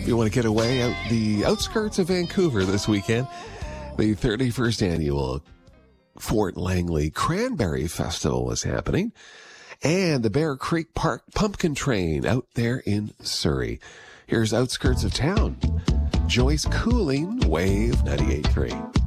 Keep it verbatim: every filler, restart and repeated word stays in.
If you want to get away out the outskirts of Vancouver this weekend, the thirty-first annual Fort Langley Cranberry Festival is happening, and the Bear Creek Park Pumpkin Train out there in Surrey. Here's Outskirts of Town. Joyce Cooling, Wave ninety-eight point three.